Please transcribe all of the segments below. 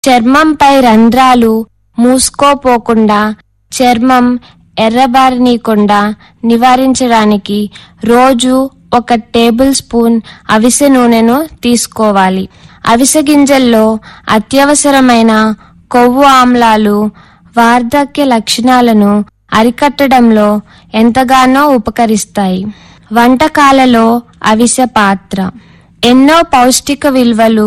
చర్మంపై రంధ్రాలు మూసుకోపోకుండా, చర్మం ఎర్రబారనీయకుండా నివారించడానికి రోజు 1 టేబుల్ స్పూన్ అవిసె నూనెను తీసుకోవాలి. అవిసె గింజల్లో అత్యవసరమైన కొవ్వు ఆమ్లాలు వార్ధక్య లక్షణాలను అరికట్టడంలో ఎంతగానో ఉపకరిస్తాయి. వంటకాలలో అవిసె పాత్ర. ఎన్నో పౌష్టిక విలువలు,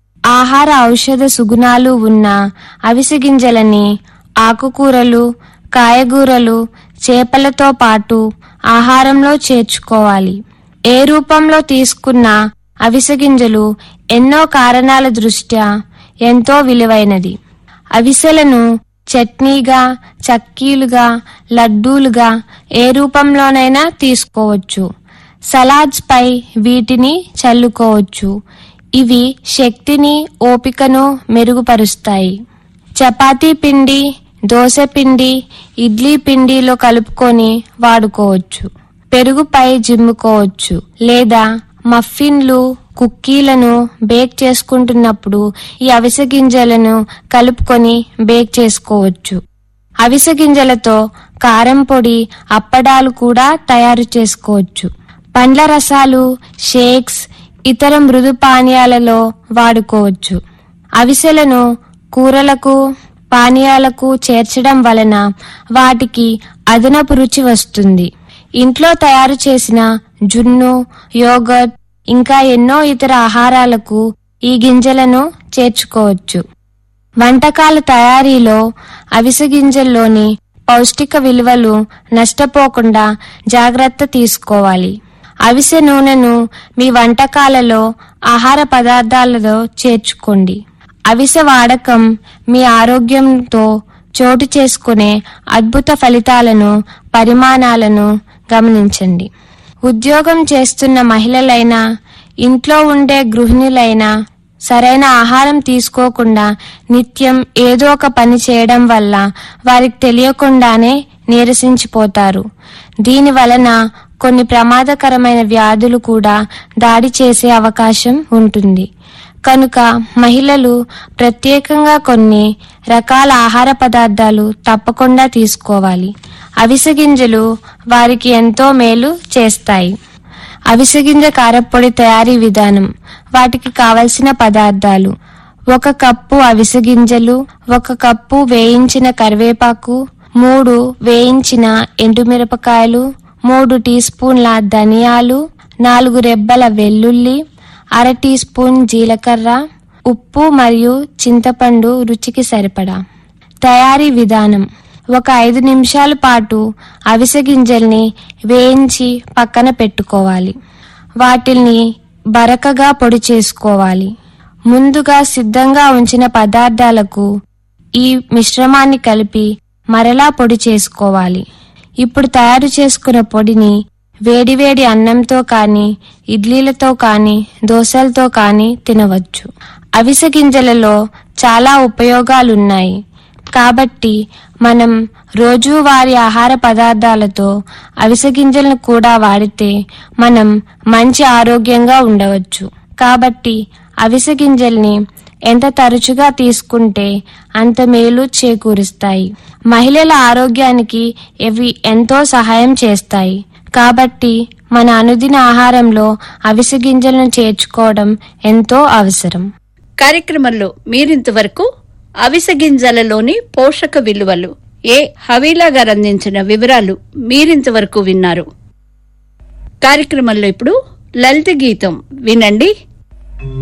ఆహార ఔషధ సుగుణాలు ఉన్న అవిసె గింజలని ఆకుకూరలు, కాయగూరలు, చేపలతో పాటు ఆహారంలో చేర్చుకోవాలి. ఏ రూపంలో తీసుకున్న అవిసె గింజలు ఎన్నో కారణాల దృష్ట్యా ఎంతో విలువైనది. అవిసెలను చట్నీగా, చక్కీలుగా, లడ్డూలుగా ఏ రూపంలోనైనా తీసుకోవచ్చు. సలాడ్స్ పై వీటిని చల్లుకోవచ్చు. ఇవి శక్తిని, ఓపికను మెరుగుపరుస్తాయి. చపాతీ పిండి, దోశ పిండి, ఇడ్లీ పిండిలో కలుపుకొని వాడుకోవచ్చు. పెరుగుపై జిమ్ముకోవచ్చు. లేదా మఫిన్లు, కుక్కీలను బేక్ చేసుకుంటున్నప్పుడు ఈ అవిసె గింజలను కలుపుకొని బేక్ చేసుకోవచ్చు. అవిసె గింజలతో కారం పొడి, అప్పడాలు కూడా తయారు చేసుకోవచ్చు. పండ్ల రసాలు, షేక్స్, ఇతర మృదు పానీయాలలో వాడుకోవచ్చు. అవిసెలను కూరలకు, పానీయాలకు చేర్చడం వలన వాటికి అదనపు రుచి వస్తుంది. ఇంట్లో తయారు చేసిన జున్ను, యోగర్ట్, ఇంకా ఎన్నో ఇతర ఆహారాలకు ఈ గింజలను చేర్చుకోవచ్చు. వంటకాల తయారీలో అవిసె గింజల్లోని పౌష్టిక విలువలు నష్టపోకుండా జాగ్రత్త తీసుకోవాలి. అవిసె నూనెను మీ వంటకాలలో, ఆహార పదార్థాలలో చేర్చుకోండి. అవిసె వాడకం మీ ఆరోగ్యంతో చోటు చేసుకునే అద్భుత ఫలితాలను, పరిమాణాలను గమనించండి. ఉద్యోగం చేస్తున్న మహిళలైనా, ఇంట్లో ఉండే గృహిణులైనా సరైన ఆహారం తీసుకోకుండా నిత్యం ఏదో ఒక పని చేయడం వల్ల వారికి తెలియకుండానే నీరసించిపోతారు. దీని వలన కొన్ని ప్రమాదకరమైన వ్యాధులు కూడా దాడి చేసే అవకాశం ఉంటుంది. కనుక మహిళలు ప్రత్యేకంగా కొన్ని రకాల ఆహార పదార్థాలు తప్పకుండా తీసుకోవాలి. అవిసె గింజలు వారికి ఎంతో మేలు చేస్తాయి. అవిసె గింజ కారప్పొడి తయారీ విధానం. వాటికి కావలసిన పదార్థాలు: 1 కప్పు అవిసె గింజలు, 1 కప్పు వేయించిన కరివేపాకు, 3 వేయించిన ఎండుమిరపకాయలు, 3 టీ స్పూన్ల ధనియాలు, 4 రెబ్బల వెల్లుల్లి, 1/2 టీ స్పూన్ జీలకర్ర, ఉప్పు మరియు చింతపండు రుచికి సరిపడా. తయారీ విధానం: 5 నిమిషాల పాటు అవిసె గింజల్ని వేయించి పక్కన పెట్టుకోవాలి. వాటిల్ని బరకగా పొడి చేసుకోవాలి. ముందుగా సిద్ధంగా ఉంచిన పదార్థాలకు ఈ మిశ్రమాన్ని కలిపి మరలా పొడి చేసుకోవాలి. ఇప్పుడు తయారు చేసుకున్న పొడిని వేడివేడి అన్నంతో కానీ, ఇడ్లీలతో కానీ, దోశలతో కానీ తినవచ్చు. అవిసె గింజలలో చాలా ఉపయోగాలున్నాయి. కాబట్టి మనం రోజువారీ ఆహార పదార్థాలతో అవిసె గింజలను కూడా వాడితే మనం మంచి ఆరోగ్యంగా ఉండవచ్చు. కాబట్టి అవిసె గింజల్ని ఎంత తరచుగా తీసుకుంటే అంత మేలు చేకూరుస్తాయి. మహిళల ఆరోగ్యానికి ఇవి ఎంతో సహాయం చేస్తాయి. కాబట్టి మన అనుదిన ఆహారంలో అవిసె గింజలను చేర్చుకోవడం ఎంతో అవసరం. కార్యక్రమంలో మీరింతవరకు అవిసె గింజలలోని పోషక విలువలు హవీలా గారు అందించిన వివరాలు మీరింతవరకు విన్నారు. కార్యక్రమంలో ఇప్పుడు లలిత గీతం వినండి.